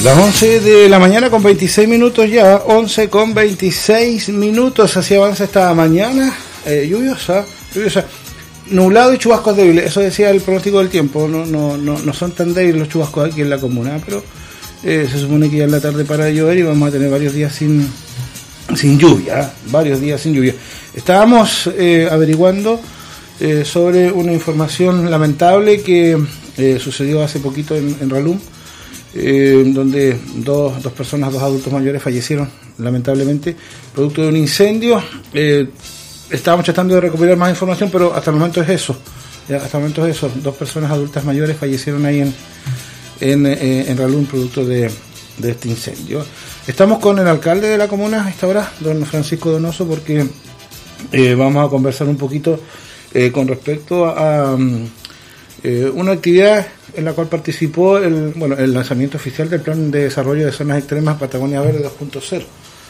Las 11 de la mañana con 26 minutos ya, 11 con 26 minutos, así avanza esta mañana, lluviosa, nublado y chubascos débiles, eso decía el pronóstico del tiempo, no son tan débiles los chubascos aquí en la comuna, pero se supone que ya en la tarde para llover y vamos a tener varios días sin lluvia, Estábamos averiguando sobre una información lamentable que sucedió hace poquito en Ralum, donde dos personas, dos adultos mayores fallecieron lamentablemente producto de un incendio. Estábamos tratando de recuperar más información, pero hasta el momento es eso. Dos personas adultas mayores fallecieron ahí en Ralum producto de este incendio. Estamos con el alcalde de la comuna a esta hora, don Francisco Donoso, porque vamos a conversar un poquito con respecto a una actividad en la cual participó el lanzamiento oficial del Plan de Desarrollo de Zonas Extremas Patagonia Verde 2.0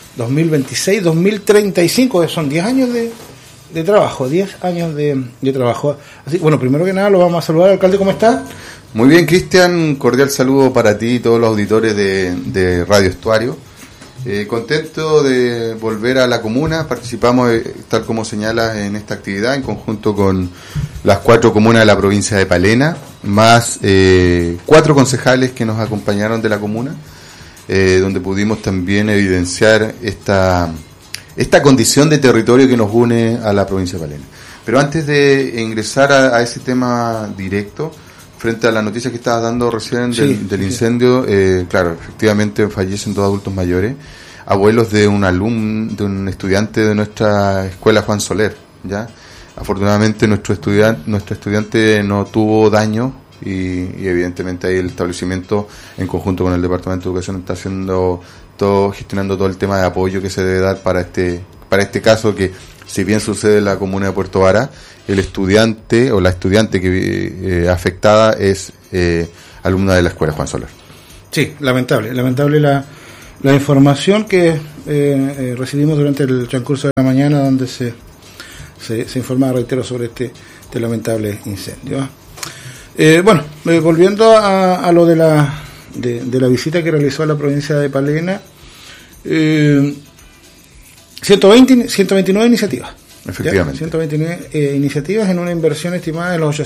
2026-2035, son 10 años de trabajo, 10 años de trabajo. Así, bueno, primero que nada lo vamos a saludar, alcalde, ¿cómo está? Muy bien, Cristian, un cordial saludo para ti y todos los auditores de Radio Estuario. Contento de volver a la comuna. Participamos, tal como señalas, en esta actividad en conjunto con las 4 comunas de la provincia de Palena, más 4 concejales que nos acompañaron de la comuna, donde pudimos también evidenciar esta condición de territorio que nos une a la provincia de Palena. Pero antes de ingresar a ese tema directo, frente a la noticia que estabas dando recién del incendio, claro, efectivamente fallecen 2 adultos mayores, abuelos de un estudiante de nuestra escuela Juan Soler, ¿ya? Afortunadamente nuestro estudiante no tuvo daño y evidentemente ahí el establecimiento, en conjunto con el Departamento de Educación, está gestionando todo el tema de apoyo que se debe dar para este caso, que si bien sucede en la comuna de Puerto Vara, el estudiante o la estudiante que afectada es alumna de la escuela Juan Soler. Sí, lamentable la información que recibimos durante el transcurso de la mañana, donde se informaba, reitero, sobre este lamentable incendio. Volviendo a lo de la visita que realizó a la provincia de Palena, 129 iniciativas. Efectivamente. 129 iniciativas en una inversión estimada de los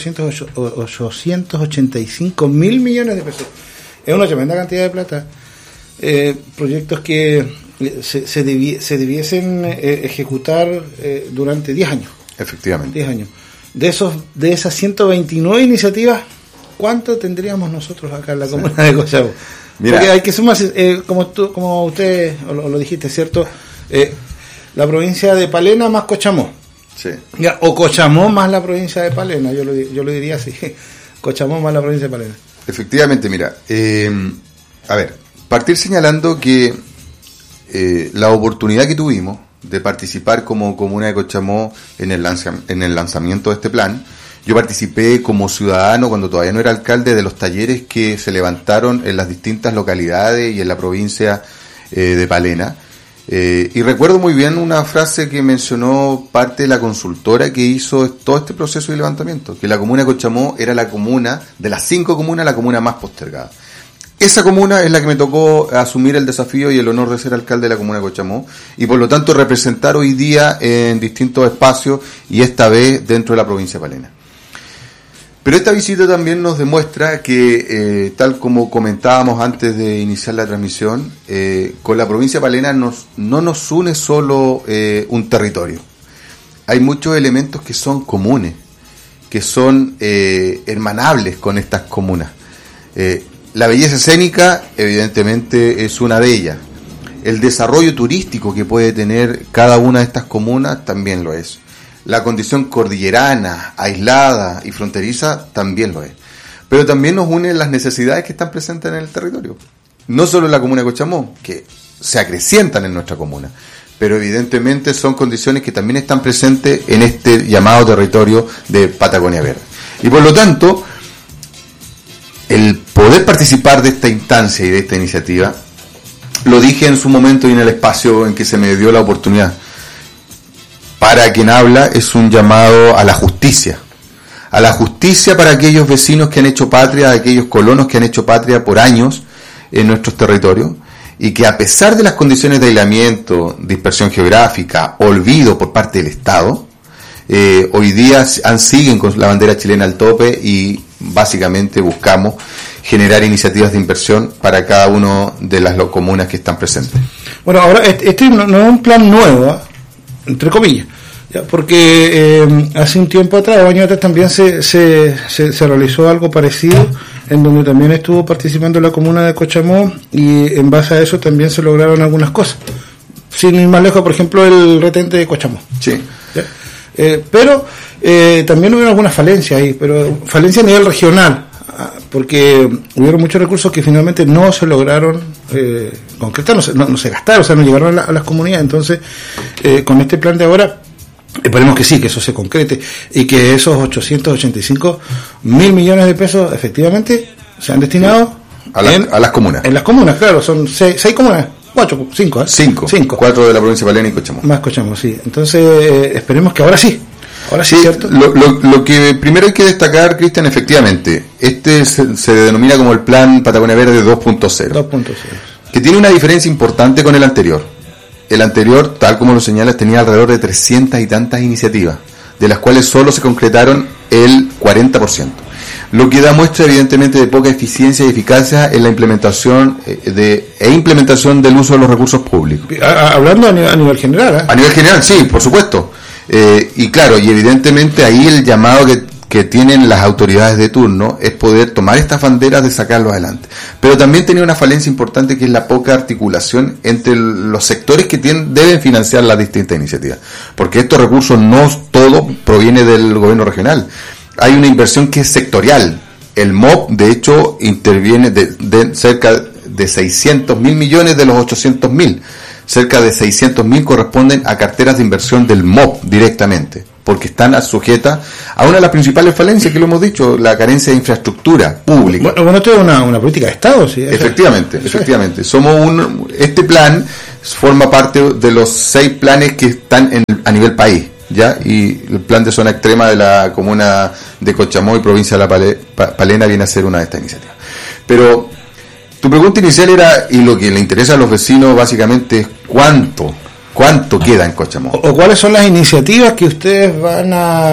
885 mil millones de pesos. Es una tremenda cantidad de plata. Proyectos que se debiesen ejecutar durante 10 años. Efectivamente. 10 años. De esas 129 iniciativas, ¿cuánto tendríamos nosotros acá en la comuna de Cochabamba? Mira, porque hay que sumar, como usted lo dijiste, ¿cierto? La provincia de Palena más Cochamó. Sí. Ya, o Cochamó más la provincia de Palena, yo lo diría así. Cochamó más la provincia de Palena. Efectivamente, mira, partir señalando que la oportunidad que tuvimos de participar como comuna de Cochamó en el lanzamiento de este plan, yo participé como ciudadano cuando todavía no era alcalde de los talleres que se levantaron en las distintas localidades y en la provincia de Palena. Y recuerdo muy bien una frase que mencionó parte de la consultora que hizo todo este proceso de levantamiento, que la comuna de Cochamó era la comuna, de las 5 comunas, la comuna más postergada. Esa comuna es la que me tocó asumir el desafío y el honor de ser alcalde de la comuna de Cochamó, y por lo tanto representar hoy día en distintos espacios, y esta vez dentro de la provincia de Palena. Pero esta visita también nos demuestra que, tal como comentábamos antes de iniciar la transmisión, con la provincia de Palena no nos une solo un territorio. Hay muchos elementos que son comunes, que son hermanables con estas comunas. La belleza escénica, evidentemente, es una de ellas. El desarrollo turístico que puede tener cada una de estas comunas también lo es. La condición cordillerana, aislada y fronteriza también lo es. Pero también nos unen las necesidades que están presentes en el territorio. No solo en la comuna de Cochamó, que se acrecientan en nuestra comuna, pero evidentemente son condiciones que también están presentes en este llamado territorio de Patagonia Verde. Y por lo tanto, el poder participar de esta instancia y de esta iniciativa, lo dije en su momento y en el espacio en que se me dio la oportunidad. Para quien habla es un llamado a la justicia para aquellos vecinos que han hecho patria, aquellos colonos que han hecho patria por años en nuestros territorios y que a pesar de las condiciones de aislamiento, dispersión geográfica, olvido por parte del Estado, hoy día siguen con la bandera chilena al tope y básicamente buscamos generar iniciativas de inversión para cada una de las comunas que están presentes. Bueno, ahora este no es un plan nuevo, entre comillas, ¿ya? Porque hace un tiempo atrás, años atrás, también se realizó algo parecido, en donde también estuvo participando la comuna de Cochamó, y en base a eso también se lograron algunas cosas. Sin ir más lejos, por ejemplo, el retente de Cochamó. Sí. ¿Ya? Pero también hubo algunas falencias ahí, pero falencias a nivel regional, porque hubieron muchos recursos que finalmente no se lograron concretar, no se gastaron, o sea, no llegaron a las comunidades. Entonces, con este plan de ahora, esperemos que sí, que eso se concrete y que esos 885 mil millones de pesos efectivamente sean destinados a las comunas. En las comunas, claro, son 6 comunas. 5. 4 de la provincia de Palena y Cochamó. Más Cochamó, sí. Entonces, esperemos que ahora sí, ¿cierto? Lo que primero hay que destacar, Cristian, efectivamente, se denomina como el Plan Patagonia Verde 2.0. Que tiene una diferencia importante con el anterior. El anterior, tal como lo señalas, tenía alrededor de 300 y tantas iniciativas, de las cuales solo se concretaron el 40%. Lo que da muestra evidentemente de poca eficiencia y eficacia en la implementación implementación del uso de los recursos públicos. Hablando a nivel general. A nivel general, sí, por supuesto. Y claro, y evidentemente ahí el llamado que tienen las autoridades de turno es poder tomar estas banderas de sacarlo adelante. Pero también tenía una falencia importante, que es la poca articulación entre los sectores que deben financiar las distintas iniciativas. Porque estos recursos no todo proviene del gobierno regional. Hay una inversión que es sectorial. El MOP, de hecho, interviene de cerca de 600 mil millones de los 800 mil. Cerca de 600 mil corresponden a carteras de inversión del MOP directamente, porque están sujetas a una de las principales falencias que lo hemos dicho, la carencia de infraestructura pública. Bueno, esto es una política de Estado, ¿sí? Efectivamente. Este plan forma parte de los 6 planes que están a nivel país, ¿ya? Y el plan de zona extrema de la comuna de Cochamó y provincia de La Palena viene a ser una de estas iniciativas. Pero tu pregunta inicial era, y lo que le interesa a los vecinos básicamente es cuánto queda en Cochamó. O cuáles son las iniciativas que ustedes van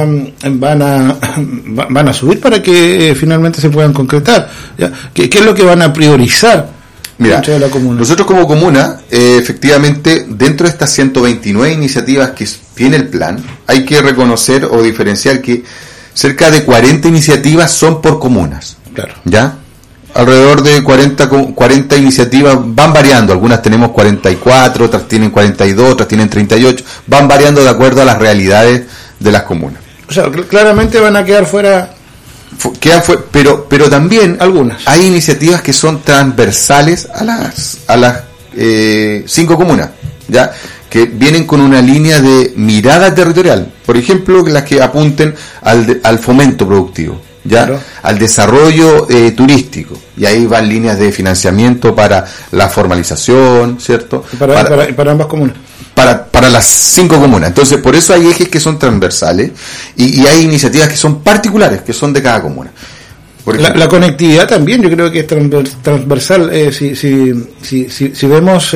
a subir para que finalmente se puedan concretar, ¿ya? ¿Qué es lo que van a priorizar? Mira, de la comuna? Nosotros como comuna, efectivamente, dentro de estas 129 iniciativas que tiene el plan, hay que reconocer o diferenciar que cerca de 40 iniciativas son por comunas. Claro. ¿Ya? Alrededor de 40 iniciativas, van variando, algunas tenemos 44, otras tienen 42, otras tienen 38, van variando de acuerdo a las realidades de las comunas. O sea, claramente van a quedar fuera. Pero también algunas. Hay iniciativas que son transversales a las 5 comunas, ¿ya? Que vienen con una línea de mirada territorial, por ejemplo, las que apunten al fomento productivo, ¿ya? Claro. Al desarrollo turístico, y ahí van líneas de financiamiento para la formalización, ¿cierto? Para ambas comunas. Para las 5 comunas. Entonces, por eso hay ejes que son transversales y hay iniciativas que son particulares, que son de cada comuna. La conectividad también, yo creo que es transversal. Si vemos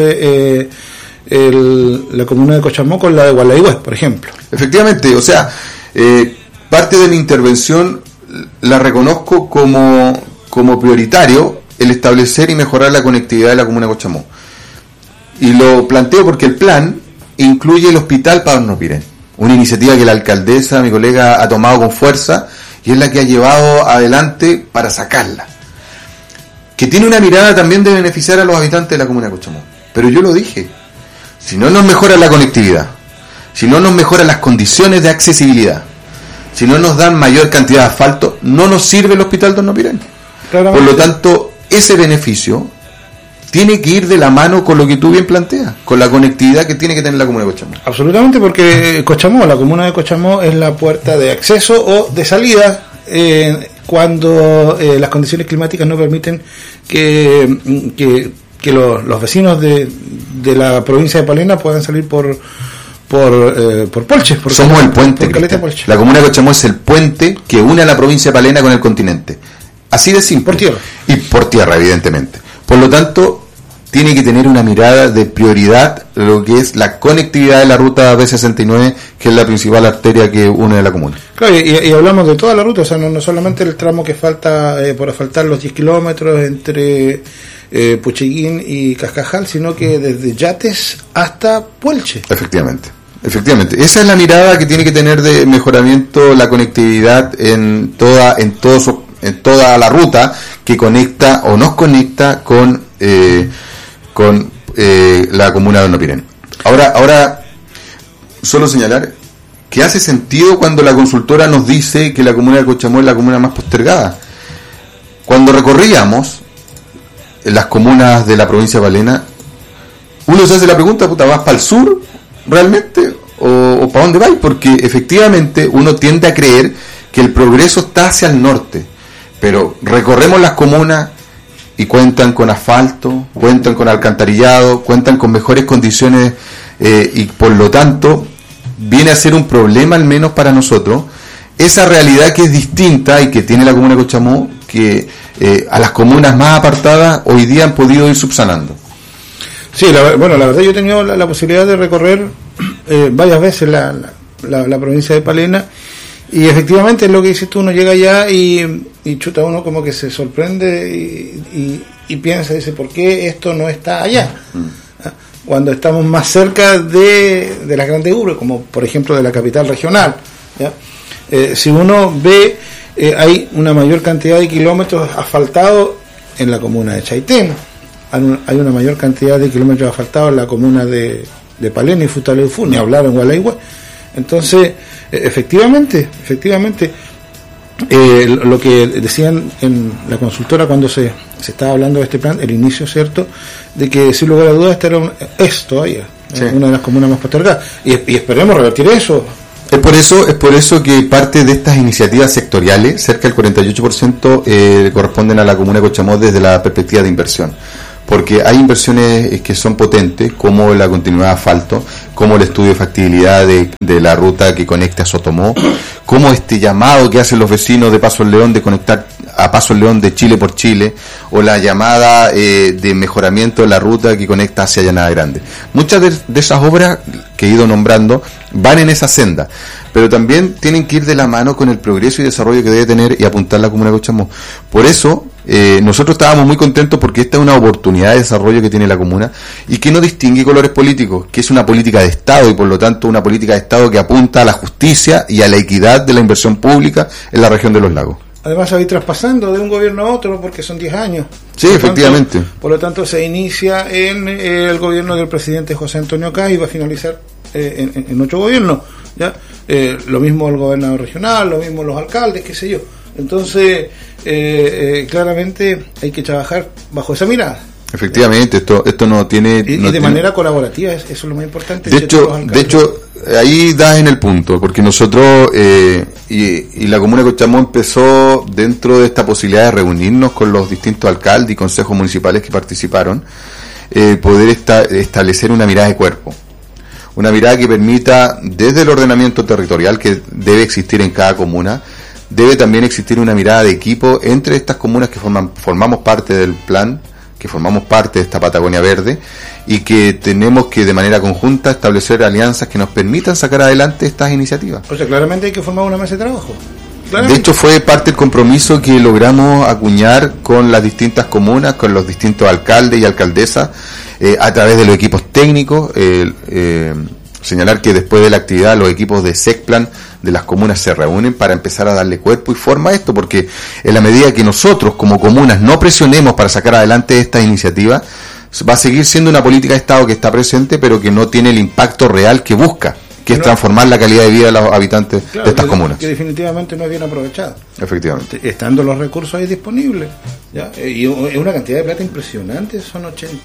la comuna de Cochamó con la de Gualeguay, por ejemplo. Efectivamente, o sea, parte de mi intervención la reconozco como prioritario el establecer y mejorar la conectividad de la comuna de Cochamó. Y lo planteo porque el plan incluye el hospital Pablo Nopirén, una iniciativa que la alcaldesa, mi colega, ha tomado con fuerza y es la que ha llevado adelante para sacarla. Que tiene una mirada también de beneficiar a los habitantes de la comuna de Cochamó. Pero yo lo dije, si no nos mejora la conectividad, si no nos mejoran las condiciones de accesibilidad, si no nos dan mayor cantidad de asfalto, no nos sirve el hospital Don Nopirén. Por lo tanto, ese beneficio tiene que ir de la mano con lo que tú bien planteas, con la conectividad que tiene que tener la comuna de Cochamó. Absolutamente, porque la comuna de Cochamó es la puerta de acceso o de salida cuando las condiciones climáticas no permiten que los vecinos de la provincia de Palena puedan salir por Polche. Somos el puente. La comuna de Cochamó es el puente que une a la provincia de Palena con el continente. Así de simple. Por tierra. Y por tierra, evidentemente. Por lo tanto, tiene que tener una mirada de prioridad lo que es la conectividad de la ruta B69, que es la principal arteria que une la comuna. Claro, y hablamos de toda la ruta, o sea, no solamente el tramo que falta por asfaltar, los 10 kilómetros entre Pucheguín y Cascajal, sino que desde Yates hasta Puelche. Efectivamente. Esa es la mirada que tiene que tener de mejoramiento la conectividad en toda la ruta que conecta o nos conecta con la comuna de Hornopiren. Ahora, solo señalar que hace sentido cuando la consultora nos dice que la comuna de Cochamó es la comuna más postergada. Cuando recorríamos las comunas de la provincia de Palena, uno se hace la pregunta, ¿vas para el sur realmente? ¿O para dónde vais? Porque efectivamente uno tiende a creer que el progreso está hacia el norte, pero recorremos las comunas y cuentan con asfalto, cuentan con alcantarillado, cuentan con mejores condiciones y por lo tanto viene a ser un problema al menos para nosotros esa realidad que es distinta y que tiene la comuna de Cochamó, que a las comunas más apartadas hoy día han podido ir subsanando. Sí, la verdad yo he tenido la posibilidad de recorrer varias veces la provincia de Palena, y efectivamente es lo que dices tú, uno llega allá y chuta, uno como que se sorprende y piensa, dice, ¿por qué esto no está allá? Cuando estamos más cerca de las grandes urbes, como por ejemplo de la capital regional, ¿ya? Si uno ve, hay una mayor cantidad de kilómetros asfaltados en la comuna de Chaitén, hay una mayor cantidad de kilómetros asfaltados en la comuna de Palena y Futaleufú, ni hablar en Gualeguay. Entonces, efectivamente, lo que decían en la consultora cuando se estaba hablando de este plan, el inicio, ¿cierto?, de que sin lugar a dudas es todavía una de las comunas más postergadas, y esperemos revertir eso. Es por eso que parte de estas iniciativas sectoriales, cerca del 48%, corresponden a la comuna de Cochamó desde la perspectiva de inversión. Porque hay inversiones que son potentes, como la continuidad de asfalto, como el estudio de factibilidad de la ruta que conecta a Sotomó, como este llamado que hacen los vecinos de Paso al León de conectar a Paso al León de Chile por Chile, o la llamada de mejoramiento de la ruta que conecta hacia Llanada Grande. Muchas de esas obras que he ido nombrando van en esa senda, pero también tienen que ir de la mano con el progreso y desarrollo que debe tener y apuntar la comuna de Cochamó. Por eso, nosotros estábamos muy contentos porque esta es una oportunidad de desarrollo que tiene la comuna y que no distingue colores políticos, que es una política de Estado y por lo tanto una política de Estado que apunta a la justicia y a la equidad de la inversión pública en la región de los lagos. Además, va a ir traspasando de un gobierno a otro porque son 10 años. Sí, efectivamente. Por lo tanto, se inicia en el gobierno del presidente José Antonio Caz y va a finalizar en otro gobierno, ¿ya? Lo mismo el gobernador regional, lo mismo los alcaldes, qué sé yo. Entonces, claramente hay que trabajar bajo esa mirada. Efectivamente, esto no tiene... Y de manera colaborativa, eso es lo más importante. De hecho, ahí das en el punto, porque nosotros, y la comuna de Cochamó empezó dentro de esta posibilidad de reunirnos con los distintos alcaldes y consejos municipales que participaron, poder establecer una mirada de cuerpo. Una mirada que permita, desde el ordenamiento territorial que debe existir en cada comuna, debe también existir una mirada de equipo entre estas comunas que formamos parte del plan, que formamos parte de esta Patagonia Verde, y que tenemos que de manera conjunta establecer alianzas que nos permitan sacar adelante estas iniciativas. O sea, claramente hay que formar una mesa de trabajo. De hecho, fue parte del compromiso que logramos acuñar con las distintas comunas, con los distintos alcaldes y alcaldesas, a través de los equipos técnicos. Señalar que después de la actividad los equipos de SECPLAN de las comunas se reúnen para empezar a darle cuerpo y forma a esto, porque en la medida que nosotros como comunas no presionemos para sacar adelante esta iniciativa, va a seguir siendo una política de Estado que está presente pero que no tiene el impacto real que busca, que es transformar la calidad de vida de los habitantes de estas comunas. Que definitivamente no es bien aprovechado. Efectivamente. Estando los recursos ahí disponibles, ¿ya? Y es una cantidad de plata impresionante, son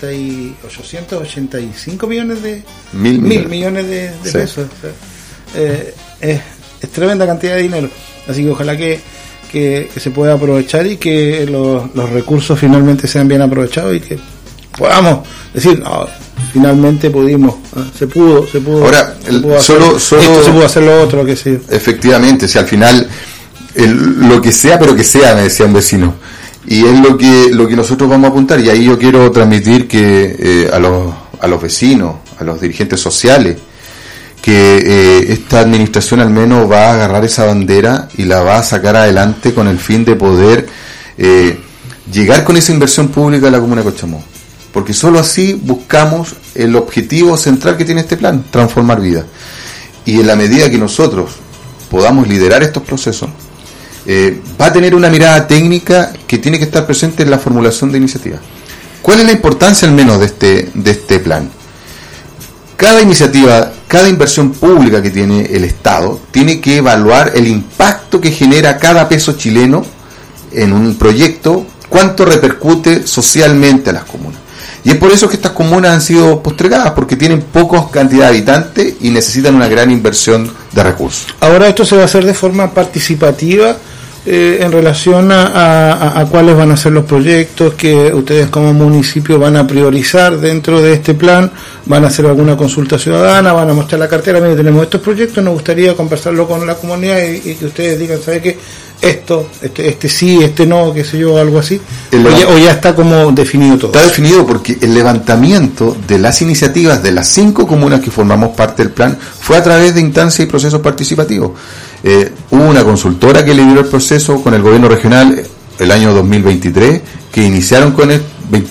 885 millones de... Mil millones de sí. Pesos. O sea, es tremenda cantidad de dinero. Así que ojalá que se pueda aprovechar y que los recursos finalmente sean bien aprovechados y que podamos decir, no, finalmente pudimos, se pudo. Ahora, esto se pudo hacer lo otro, que sí. Efectivamente, si al final lo que sea, pero que sea, me decía un vecino. Y es lo que nosotros vamos a apuntar, y ahí yo quiero transmitir que a los vecinos, a los dirigentes sociales, que esta administración al menos va a agarrar esa bandera y la va a sacar adelante con el fin de poder llegar con esa inversión pública a la comuna de Cochamó, porque solo así buscamos el objetivo central que tiene este plan, transformar vidas. Y en la medida que nosotros podamos liderar estos procesos, va a tener una mirada técnica que tiene que estar presente en la formulación de iniciativas. ¿Cuál es la importancia al menos de este plan? Cada iniciativa, cada inversión pública que tiene el Estado, tiene que evaluar el impacto que genera cada peso chileno en un proyecto, cuánto repercute socialmente a las comunas. Y es por eso que estas comunas han sido postergadas, porque tienen pocas cantidad de habitantes y necesitan una gran inversión de recursos. Ahora esto se va a hacer de forma participativa en relación a cuáles van a ser los proyectos que ustedes como municipio van a priorizar dentro de este plan. Van a hacer alguna consulta ciudadana, van a mostrar la cartera, mire, tenemos estos proyectos, nos gustaría conversarlo con la comunidad y que ustedes digan, ¿sabe qué? Este sí, este no, qué sé yo, algo así, o ya está como definido todo. Está definido porque el levantamiento de las iniciativas de las 5 comunas que formamos parte del plan fue a través de instancias y procesos participativos. Hubo una consultora que lideró el proceso con el gobierno regional el año 2023, que iniciaron con el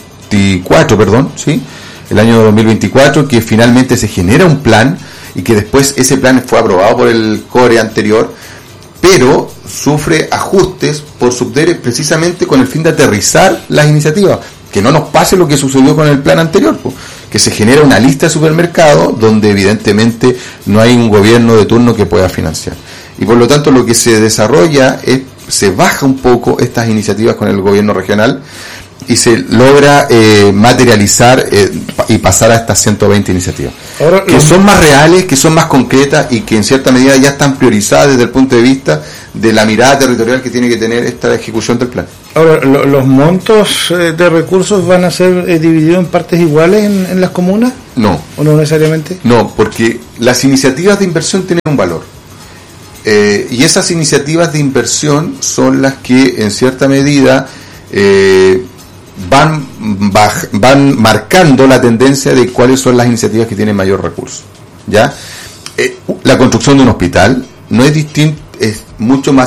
24, ¿sí? El año 2024, que finalmente se genera un plan y que después ese plan fue aprobado por el CORE anterior, pero sufre ajustes por subdere precisamente con el fin de aterrizar las iniciativas, que no nos pase lo que sucedió con el plan anterior, que se genera una lista de supermercados donde evidentemente no hay un gobierno de turno que pueda financiar. Y por lo tanto lo que se desarrolla es, se baja un poco estas iniciativas con el gobierno regional y se logra materializar y pasar a estas 120 iniciativas. Ahora, que son más reales, que son más concretas y que en cierta medida ya están priorizadas desde el punto de vista de la mirada territorial que tiene que tener esta ejecución del plan. Ahora, ¿los montos de recursos van a ser divididos en partes iguales en las comunas? No. ¿O no necesariamente? No, porque las iniciativas de inversión tienen un valor. Y esas iniciativas de inversión son las que en cierta medida van marcando la tendencia de cuáles son las iniciativas que tienen mayor recurso. ¿Ya? La construcción de un hospital no es distinto, es mucho más